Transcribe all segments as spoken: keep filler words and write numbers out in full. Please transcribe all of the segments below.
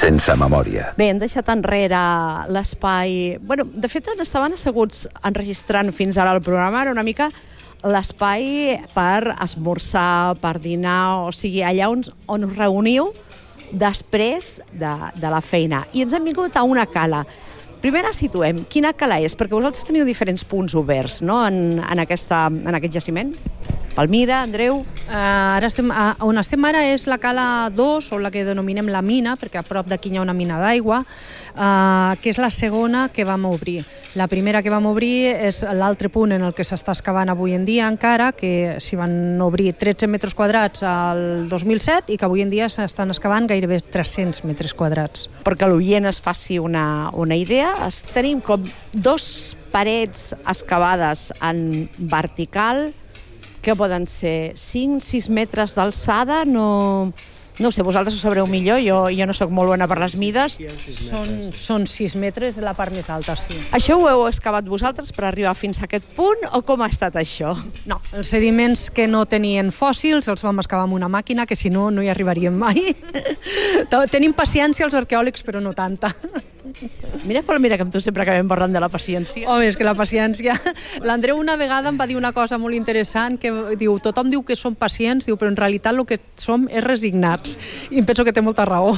sense memòria. Bé, hem deixat enrere l'espai... Bueno, de fet, on estaven asseguts enregistrant fins ara el programa era una mica l'espai per esmorzar, per dinar, o sigui, allà on, on us reuniu després de, de la feina. I ens hem vingut a una cala. Primer la situem. Quina cala és? Perquè vosaltres teniu diferents punts oberts, no?, en, en, aquesta, en aquest jaciment. Palmira, Andreu... Uh, ara estem, uh, on estem ara és la cala dos, o la que denominem la mina, perquè a prop d'aquí hi ha una mina d'aigua, uh, que és la segona que vam obrir. La primera que vam obrir és l'altre punt en el que s'està excavant avui en dia encara, que s'hi van obrir tretze metres quadrats al dos mil set i que avui en dia s'estan excavant gairebé tres-cents metres quadrats. Perquè l'oient es faci una, una idea, es tenim com dos parets excavades en vertical, que poden ser cinc sis metres d'alçada, no, no ho sé, vosaltres ho sabreu millor, jo, jo no sóc molt bona per les mides. Són, són sis metres de la part més alta, sí. Això ho heu excavat vosaltres per arribar fins a aquest punt, o com ha estat això? No, els sediments que no tenien fòssils els vam excavar amb una màquina, que si no, no hi arribaríem mai. Tenim paciència els arqueòlegs, però no tanta. Mira, però mira que amb tu sempre acabem parlant de la paciència. Home, és que la paciència... L'Andreu una vegada em va dir una cosa molt interessant, que diu, tothom diu que som pacients, diu, però en realitat el que som és resignats. I em penso que té molta raó.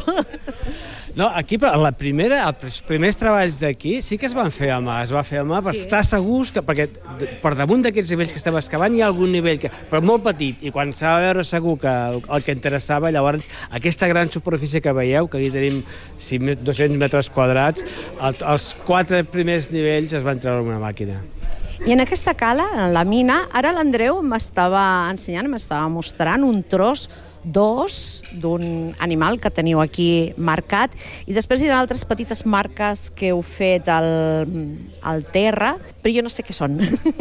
No, aquí, la primera, els primers treballs d'aquí sí que es van fer a mà, es va fer a mà per sí. estar segurs, que, perquè per damunt d'aquests nivells que estem excavant hi ha algun nivell, que, però molt petit, i quan s'ha de veure segur que el, el que interessava, llavors aquesta gran superfície que veieu, que aquí tenim dos-cents metres quadrats, el, els quatre primers nivells es van treure amb una màquina. I en aquesta cala, en la mina, ara l'Andreu m'estava ensenyant, m'estava mostrant un tros dos d'un animal que teniu aquí marcat, i després hi ha altres petites marques que heu fet al, al terra, però jo no sé què són.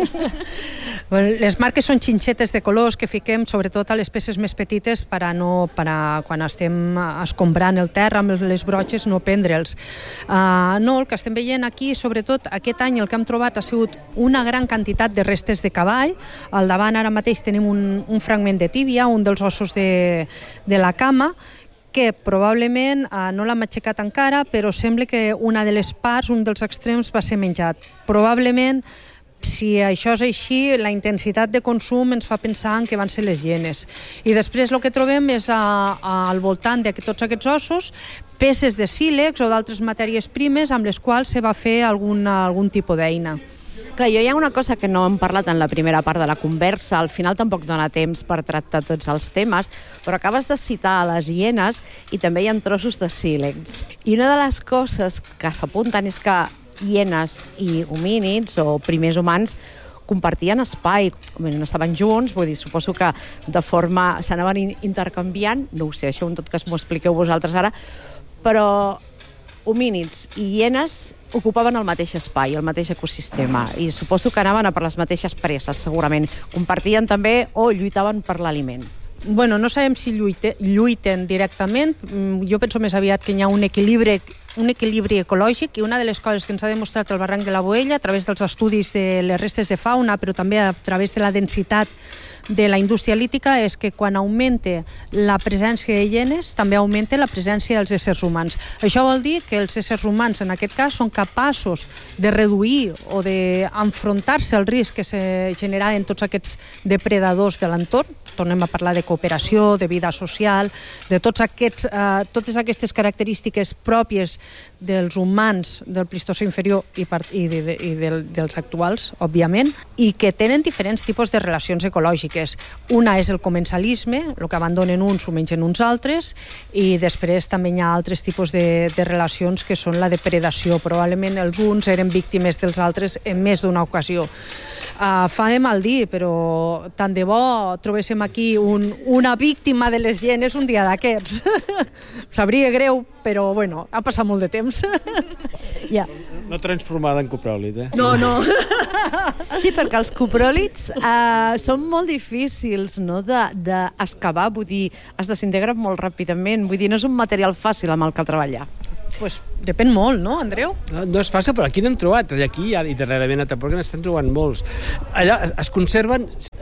Les marques són xinxetes de colors que fiquem sobretot a les peces més petites per a no, per a, quan estem escombrant el terra amb les brotxes, no prendre'ls. Uh, no, el que estem veient aquí, sobretot aquest any el que hem trobat ha sigut una gran quantitat de restes de cavall. Al davant ara mateix tenim un, un fragment de tíbia, un dels ossos de de la cama, que probablement eh, no l'hem aixecat encara, però sembla que una de les parts, un dels extrems, va ser menjat. Probablement, si això és així, la intensitat de consum ens fa pensar en que van ser les hienes. I després el que trobem és a, a, al voltant de tots aquests ossos peces de sílex o d'altres matèries primes amb les quals se va fer algun, algun tipus d'eina. Clar, jo hi ha una cosa que no hem parlat en la primera part de la conversa, al final tampoc dona temps per tractar tots els temes, però acabes de citar les hienes i també hi ha trossos de sílex. I una de les coses que s'apunten és que hienes i homínids o primers humans compartien espai, no estaven junts, vull dir, suposo que de forma s'anaven intercanviant, no ho sé, això en tot cas m'ho expliqueu vosaltres ara, però homínids i hienes ocupaven el mateix espai, el mateix ecosistema, i suposo que anaven a per les mateixes presses, segurament. Compartien també o lluitaven per l'aliment. Bueno, no sabem si lluite, lluiten directament. Jo penso més aviat que hi ha un equilibri, un equilibri ecològic, i una de les coses que ens ha demostrat el barranc de la Boella, a través dels estudis de les restes de fauna, però també a través de la densitat de la indústria lítica, és que quan augmenta la presència de hienes també augmenta la presència dels éssers humans. Això vol dir que els éssers humans en aquest cas són capaços de reduir o d'enfrontar-se al risc que se generaven tots aquests depredadors de l'entorn. Tornem a parlar de cooperació, de vida social, de tots aquests, eh, totes aquestes característiques pròpies dels humans del Plistocè inferior i, part, i, de, de, i del, dels actuals, òbviament, i que tenen diferents tipus de relacions ecològiques. Una és el comensalisme, el que abandonen uns ho mengen uns altres, i després també hi ha altres tipus de, de relacions que són la depredació. Probablement els uns eren víctimes dels altres en més d'una ocasió. Uh, fa mal dir, però tant de bo trobéssim aquí un, una víctima de les hienes un dia d'aquests. Sabria greu, però bueno, ha passat molt de temps. Ja. No transformada en copròlit, eh? No, no. Sí, perquè els copròlits eh, són molt difícils, no?, d'excavar, vull dir, es desintegren molt ràpidament, vull dir, no és un material fàcil amb el que treballar. Pues depèn molt, no, Andreu? No, no és fàcil, però aquí n'hem trobat. Aquí i darrerament a Tampoc n'estan trobant molts. Allà es, es conserven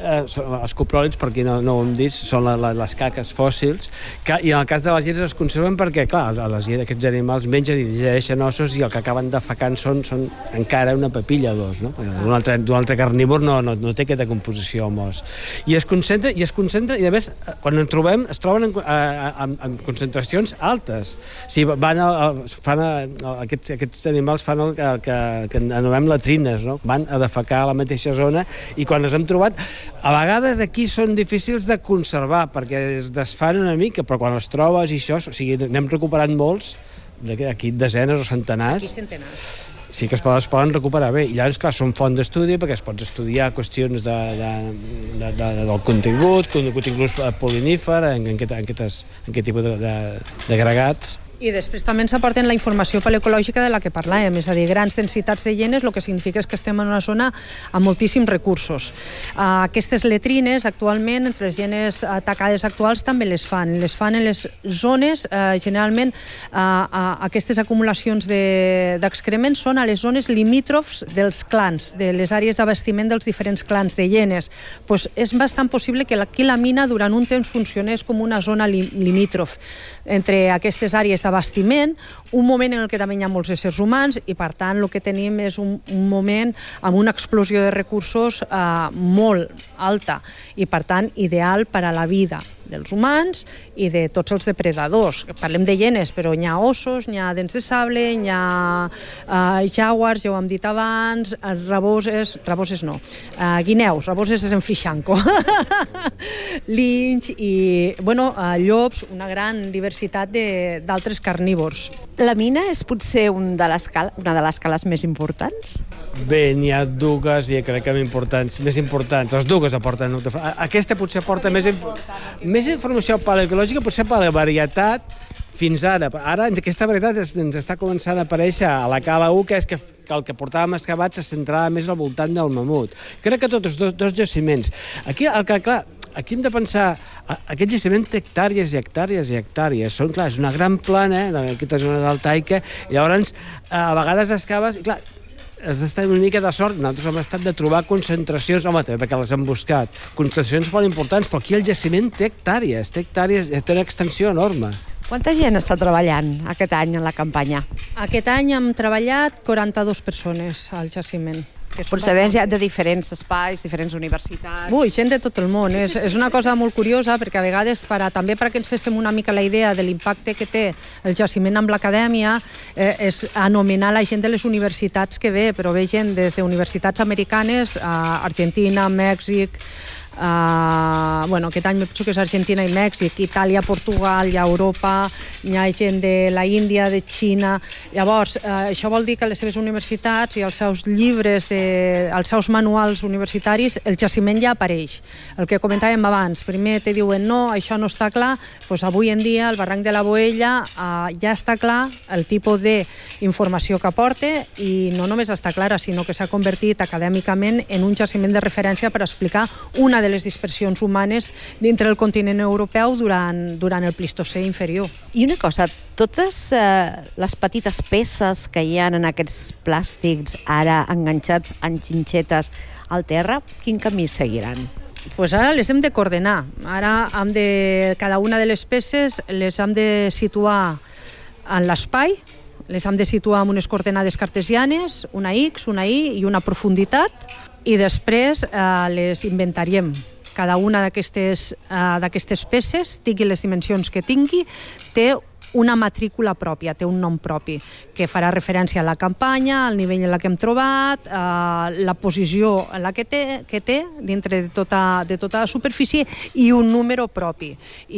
eh, els copròlits, per qui no, no ho hem dit, són la, la, les caques fòssils, que, i en el cas de les hienes es conserven perquè, clar, les hienes, aquests animals mengen i digereixen ossos i el que acaben defecant són, són encara una papilla o dos, no? Un altre, un altre carnívor no, no, no té aquesta composició amb os. I es concentra, i es concentra, i a més, quan en trobem, es troben en, en, en concentracions altes. O sigui, van a, fan a, aquests, aquests animals fan el que, que, que anomenem latrines, no? Van a defecar a la mateixa zona i quan els hem trobat, a vegades aquí són difícils de conservar perquè es desfan una mica, però quan els trobes i això, o sigui, n'hem recuperat molts, aquí desenes o centenars. Aquí centenars. Sí que es poden, es poden recuperar bé. I llavors, clar, són font d'estudi perquè es pots estudiar qüestions de, de, de, de, del contingut, contingut polinífer, en, en, aquest, en, aquestes, en aquest tipus d'agregats. I després també ens aporten la informació paleoecològica de la que parlàvem, és a dir, grans densitats de hienes, el que significa és que estem en una zona amb moltíssims recursos. Uh, aquestes letrines, actualment, entre les hienes atacades actuals, també les fan. Les fan en les zones, uh, generalment, uh, uh, aquestes acumulacions d'excrements de, són a les zones limítrofs dels clans, de les àrees d'abastiment dels diferents clans de hienes. Pues és bastant possible que aquí la mina durant un temps funcionés com una zona li, limítrof entre aquestes àrees d'abastiment abastiment, un moment en el que també hi ha molts éssers humans i per tant el que tenim és un, un moment amb una explosió de recursos eh, molt alta i per tant ideal per a la vida dels humans i de tots els depredadors. Parlem de hienes, però n'hi ha ossos, n'hi ha dents de sable, n'hi ha uh, jaguars, ja ho hem dit abans, raboses, raboses no, uh, guineus, raboses és en Frixanco, linx i, bueno, uh, llops, una gran diversitat d'altres carnívors. La mina és potser un de les cal una de les cales més importants? Bé, n'hi ha dues i crec que importants, més importants. Les dues aporten... Aquesta potser aporta més, inf més informació paleoecològica, potser per la varietat fins ara. Ara aquesta varietat ens està començant a aparèixer a la cala u, que és que, que el que portàvem excavat se centrava més al voltant del mamut. Crec que tots dos, dos jaciments. Aquí, el que, clar, aquí hem de pensar, aquest jaciment té hectàrees i hectàrees i hectàrees. Són, clar, és una gran plana, eh, aquesta zona deltaica, i llavors a vegades excaves, i clar, has d'estar una mica de sort. Nosaltres hem estat de trobar concentracions, home, també perquè les hem buscat, concentracions molt importants, però aquí el jaciment té hectàrees, té hectàrees, té una extensió enorme. Quanta gent està treballant aquest any en la campanya? Aquest any hem treballat quaranta-dues persones al jaciment. Procedents ja de diferents espais, diferents universitats... Ui, gent de tot el món. És, és una cosa molt curiosa perquè a vegades, per a, també perquè ens féssim una mica la idea de l'impacte que té el jaciment amb l'acadèmia, eh, és anomenar la gent de les universitats que ve, però ve gent des d'universitats americanes a Argentina, Mèxic... Uh, bueno, aquest any me penso que és Argentina i Mèxic, Itàlia, Portugal, hi ha Europa, hi ha gent de la Índia, de Xina. Llavors, uh, això vol dir que les seves universitats i els seus llibres, de, els seus manuals universitaris, el jaciment ja apareix. El que comentàvem abans, primer te diuen no, això no està clar, doncs avui en dia el barranc de la Boella uh, ja està clar el tipus d'informació que aporta i no només està clara, sinó que s'ha convertit acadèmicament en un jaciment de referència per explicar una de les dispersions humanes dintre del continent europeu durant, durant el Plistocè inferior. I una cosa, totes eh, les petites peces que hi ha en aquests plàstics ara enganxats en xinxetes al terra, quin camí seguiran? Pues ara les hem de coordinar. Ara hem de, cada una de les peces les hem de situar en l'espai, les hem de situar amb unes coordenades cartesianes, una X, una Y i una profunditat, i després eh, les inventaríem. Cada una d'aquestes eh, peces, tingui les dimensions que tingui, té una matrícula pròpia, té un nom propi, que farà referència a la campanya, al nivell en la que hem trobat, eh, la posició en la que té, que té dintre de tota, de tota la superfície i un número propi.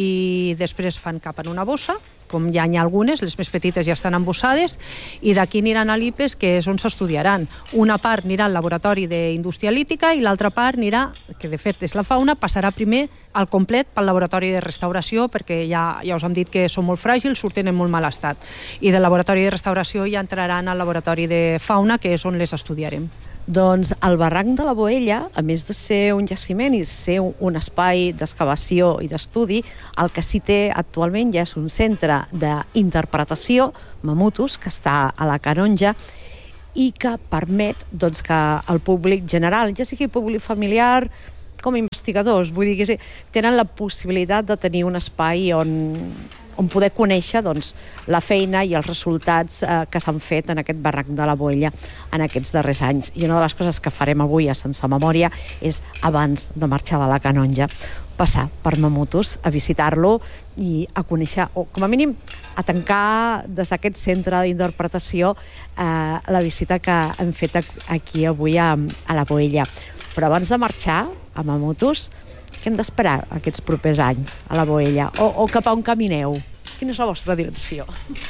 I després fan cap en una bossa, com ja n'hi ha algunes, les més petites ja estan embossades, i d'aquí aniran a l'I P E S, que és on s'estudiaran. Una part anirà al laboratori d'indústria lítica i l'altra part anirà, que de fet és la fauna, passarà primer al complet pel laboratori de restauració, perquè ja, ja us hem dit que són molt fràgils, surten en molt mal estat. I del laboratori de restauració ja entraran al laboratori de fauna, que és on les estudiarem. Doncs el barranc de la Boella, a més de ser un jaciment i ser un espai d'excavació i d'estudi, el que sí té actualment ja és un centre d'interpretació, Mamutus, que està a la Canonja, i que permet doncs, que el públic general, ja sigui públic familiar com a investigadors, vull dir que sí, tenen la possibilitat de tenir un espai on, on poder conèixer doncs, la feina i els resultats eh, que s'han fet en aquest barranc de la Boella en aquests darrers anys. I una de les coses que farem avui a Sense Memòria és, abans de marxar de la Canonja, passar per Mamutus a visitar-lo i a conèixer, o com a mínim a tancar des d'aquest centre d'interpretació eh, la visita que hem fet aquí avui a, a la Boella. Però abans de marxar a Mamutus, què hem d'esperar aquests propers anys a la Boella? O, o cap a on camineu? Quina és la vostra direcció?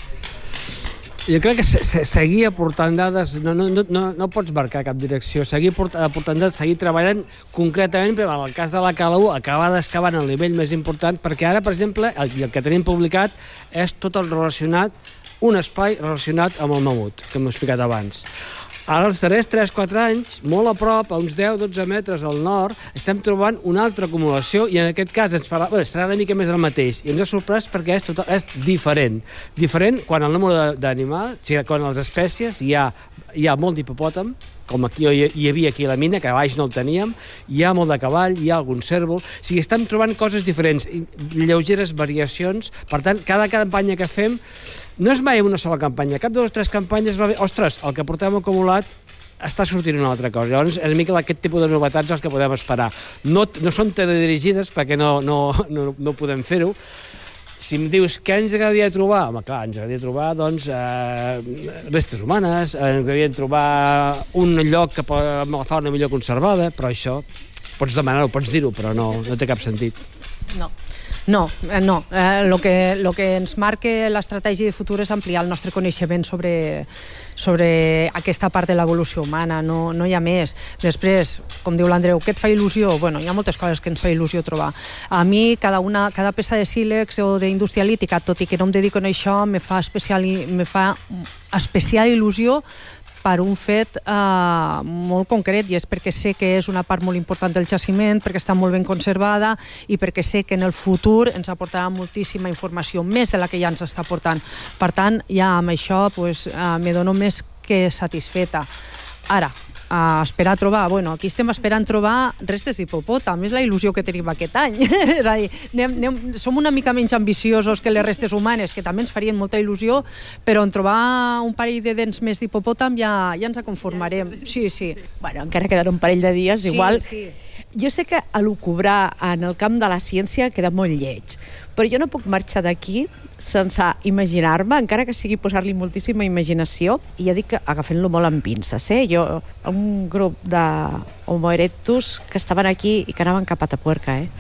Jo crec que se, se, seguir aportant dades, no, no, no, no pots marcar cap direcció, seguir aportant dades, seguir treballant concretament, però en el cas de la Cala u, acabar d'excavar el nivell més important, perquè ara, per exemple, el, el que tenim publicat és tot el relacionat, un espai relacionat amb el mamut, que hem explicat abans. Ara, els darrers tres quatre anys, molt a prop, a uns deu dotze metres al nord, estem trobant una altra acumulació i en aquest cas ens parla, bé, serà una mica més del mateix. I ens ha sorprès perquè és, total, és diferent. Diferent quan el número d'animals, o sigui, quan les espècies hi ha, hi ha molt d'hipopòtam, com aquí hi, hi havia aquí a la mina, que a baix no el teníem, hi ha molt de cavall, hi ha algun cérvol, o sigui, estem trobant coses diferents, lleugeres variacions, per tant, cada campanya que fem, no és mai una sola campanya, cap de les tres campanyes va bé, ostres, el que portem acumulat està sortint una altra cosa. Llavors, és una mica aquest tipus de novetats els que podem esperar. No, no són teledirigides, perquè no, no, no, no podem fer-ho. Si em dius què ens agradaria trobar, home, clar, ens agradaria trobar, doncs, eh, restes humanes, ens agradaria trobar un lloc que amb la fauna millor conservada, però això pots demanar-ho, pots dir-ho, però no, no té cap sentit. No. No, eh, no. Eh, lo que, lo que ens marca l'estratègia de futur és ampliar el nostre coneixement sobre, sobre aquesta part de l'evolució humana, no, no hi ha més. Després, com diu l'Andreu, què et fa il·lusió? Bueno, hi ha moltes coses que ens fa il·lusió trobar. A mi, cada, una, cada peça de sílex o d'indústria lítica, tot i que no em dedico a això, me fa especial, me fa especial il·lusió per un fet eh, molt concret, i és perquè sé que és una part molt important del jaciment, perquè està molt ben conservada i perquè sé que en el futur ens aportarà moltíssima informació, més de la que ja ens està aportant. Per tant, ja amb això pues, eh, me dono més que satisfeta. Ara, a esperar a trobar, bueno, aquí estem esperant trobar restes d'hipopòtam, és la il·lusió que tenim aquest any. És a dir, anem, anem, som una mica menys ambiciosos que les restes humanes, que també ens farien molta il·lusió, però en trobar un parell de dents més d'hipopòtam ja, ja ens conformarem. Sí, sí. Bueno, encara queden un parell de dies, igual. Sí, sí. Jo sé que elucubrar en el camp de la ciència queda molt lleig, però jo no puc marxar d'aquí sense imaginar-me, encara que sigui posar-li moltíssima imaginació, i ja dic que agafant-lo molt amb pinces, eh? Jo, un grup de Homo erectus que estaven aquí i que anaven cap a Tapuerca, eh?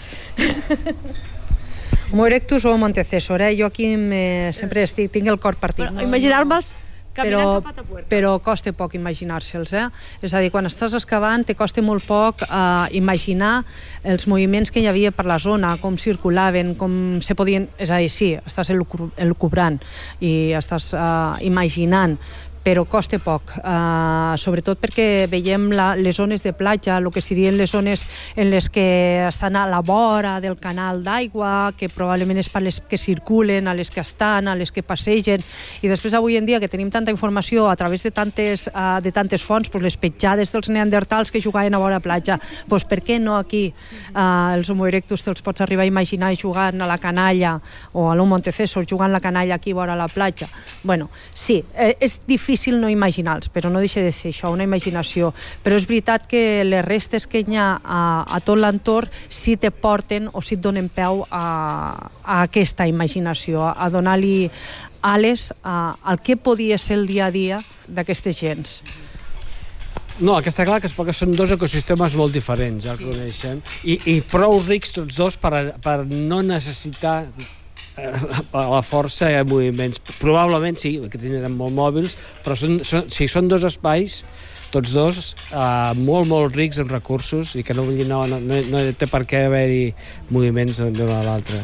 Homo erectus o Homo antecessor, eh? Jo aquí me, sempre estic, tinc el cor partit. Però imaginar-me'ls però, però costa poc imaginar-se'ls, eh? És a dir, quan estàs excavant te costa molt poc eh, imaginar els moviments que hi havia per la zona, com circulaven, com se podien... És a dir, sí, estàs elucubrant i estàs eh, imaginant, però costa poc, uh, sobretot perquè veiem la, les zones de platja, el que serien les zones en les que estan a la vora del canal d'aigua, que probablement és per les que circulen, a les que estan, a les que passegen, i després avui en dia que tenim tanta informació a través de tantes, uh, de tantes fonts, pues les petjades dels neandertals que jugaven a vora platja, pues per què no aquí uh, els Homo erectus te'ls pots arribar a imaginar jugant a la canalla, o a l'Homo antecessor jugant la canalla aquí vora la platja? Bueno, sí, eh, és difícil difícil no imaginar-los, però no deixa de ser això, una imaginació. Però és veritat que les restes que hi ha a, a tot l'entorn sí te porten o sí et donen peu a, a aquesta imaginació, a donar-li ales a, al que podia ser el dia a dia d'aquestes gens. No, el que està clar que, és que són dos ecosistemes molt diferents, ja el sí. coneixem, i, i prou rics tots dos per, per no necessitar a la força i a moviments. Probablement sí, que tindrem molt mòbils, però són, són, sí, són dos espais, tots dos, eh, molt, molt rics en recursos i que no, no, no, no té per què haver-hi moviments d'un a l'altre.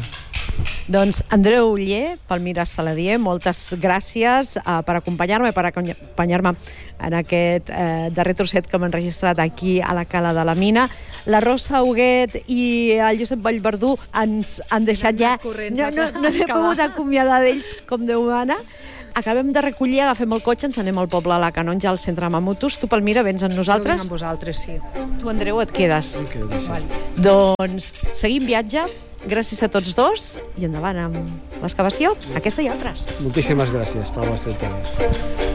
Doncs Andreu Oller, Palmira Saladier, moltes gràcies uh, per acompanyar-me, per acompanyar-me en aquest eh, darrer trosset que hem enregistrat aquí a la Cala de la Mina. La Rosa Huguet i el Josep Vallverdú ens han deixat ja... No, no, no he pogut acomiadar d'ells com Déu mana. Acabem de recollir, agafem el cotxe, ens anem al poble a la Canonja, al centre de Mamutus. Tu, Palmira, vens amb nosaltres? Jo vinc amb vosaltres, sí. Tu, Andreu, et quedes. Em quedo, sí. Vale. Doncs seguim viatge. Gràcies a tots dos i endavant amb l'excavació, aquesta i altres. Moltíssimes gràcies per el vostre interès.